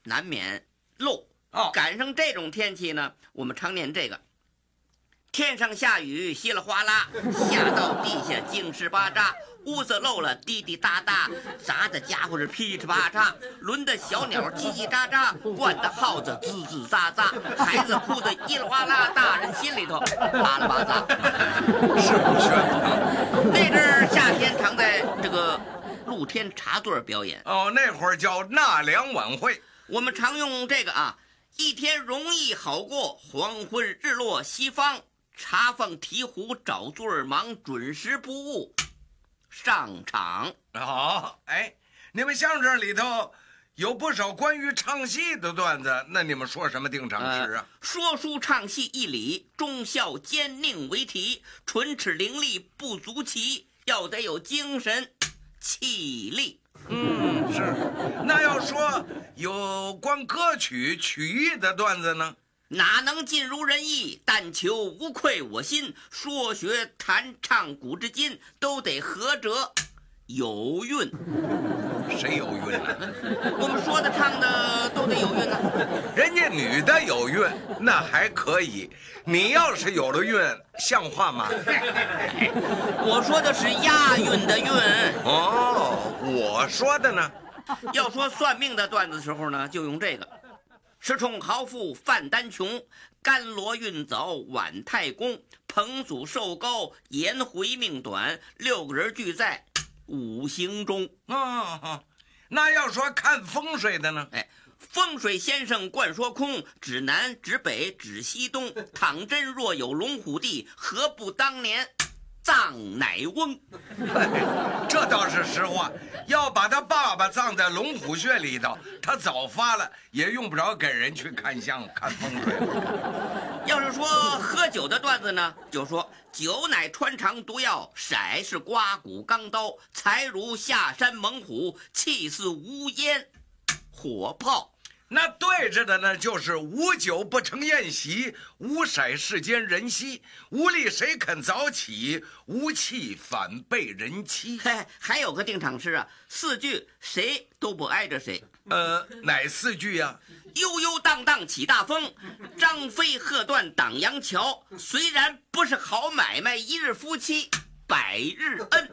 难免漏。赶上这种天气呢，我们常念这个：天上下雨稀里哗啦，下到地下净是巴扎，屋子漏了滴滴答答，砸的家伙是噼里啪嚓，轮的小鸟叽叽喳喳，惯的耗子吱吱喳喳，孩子哭的稀里哗啦，大人心里头巴拉巴扎。 是不是？ 那阵儿夏天常在这个露天茶队表演。 那会儿叫纳凉晚会。 我们常用这个啊，一天容易好过，黄昏日落西方，茶坊提壶找座儿忙，准时不误上场。 你们相声里头有不少关于唱戏的段子，那你们说什么定场诗啊？ 说书唱戏一理，忠孝奸佞为体，唇齿伶俐不足奇，要得有精神气力。 是。那要说有关歌曲曲艺的段子呢？ 哪能尽如人意，但求无愧我心。说学弹唱古至今，都得合辙有韵。 谁有韵啊？ 我们说的唱的都得有韵啊。 人家女的有韵，那还可以。你要是有了韵，像话吗？ 我说的是押韵的韵。 我说的呢？ 要说算命的段子的时候呢，就用这个：恃宠豪富范丹琼，甘罗运早晚太公，彭祖寿高颜回命短，6个人聚在五行中。 那要说看风水的呢？ 风水先生灌说空，指南指北指西东，倘真若有龙虎地，何不当年葬乃翁？ 这倒是实话。要把他爸爸葬在龙虎穴里头，他早发了，也用不着给人去看相看风水了。 要是说喝酒的段子呢，就说酒乃穿肠毒药，色是刮骨钢刀，财如下山猛虎，气似无烟火炮。 那对着的呢，就是无酒不成宴席，无色世间人稀，无力谁肯早起，无气反被人欺。 还有个定场诗啊，4句谁都不挨着谁。 哪4句呀？ 悠悠荡荡起大风，张飞喝断挡阳桥，虽然不是好买卖，一日夫妻百日恩。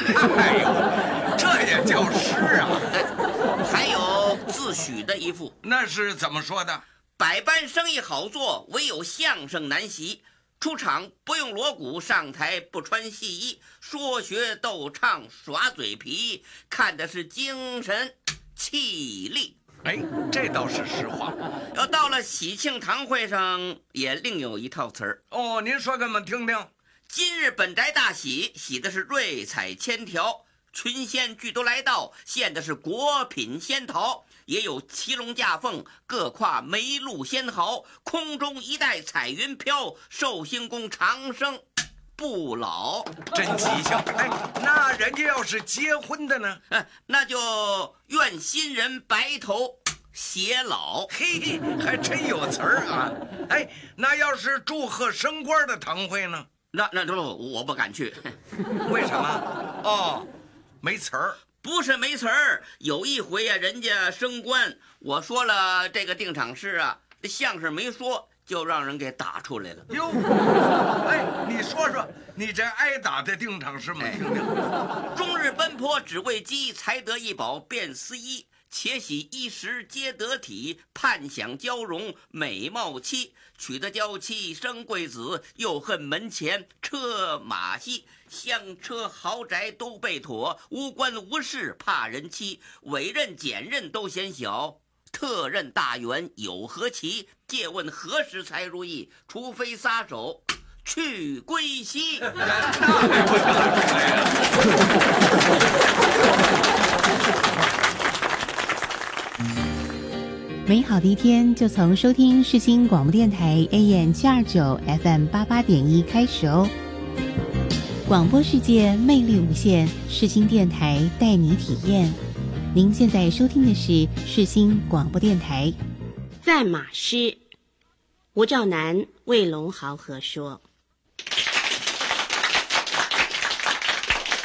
这也叫诗啊？ 还有自诩的一副， 那是怎么说的？ 百般生意好做，唯有相声难习。出场不用锣鼓，上台不穿戏衣，说学逗唱耍嘴皮，看的是精神气力。 这倒是实话。 要到了喜庆堂会上，也另有一套词儿。 您说给我们听听。 今日本宅大喜，喜的是瑞彩千条，群仙俱都来到，献的是果品仙桃，也有骑龙驾凤，各跨梅鹿仙毫，空中一带彩云飘，寿星公长生不老。 真吉祥。那人家要是结婚的呢？ 那就愿新人白头偕老。 还真有词儿啊。那要是祝贺升官的堂会呢？ 那我不敢去。 为什么？没词儿。 不是没词儿，有一回啊，人家升官，我说了这个定场诗啊，相声没说，就让人给打出来了。 哟，你说说你这挨打的定场诗，我听听。 终日奔波只为鸡，才得一饱便思衣。且喜衣食皆得体，盼享娇容美貌妻。娶得娇妻生贵子，又恨门前车马稀。香车豪宅都备妥，无官无事怕人欺。委任简任都嫌小，特任大员有何奇？借问何时才如意？除非撒手去归西。 美好的一天就从收听世新广播电台 AM729 FM88.1 开始哦。广播世界魅力无限，世新电台带你体验。您现在收听的是世新广播电台。 赞马诗，吴兆南、魏龙豪合说。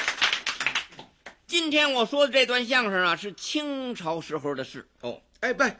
今天我说的这段相声啊，是清朝时候的事。 不，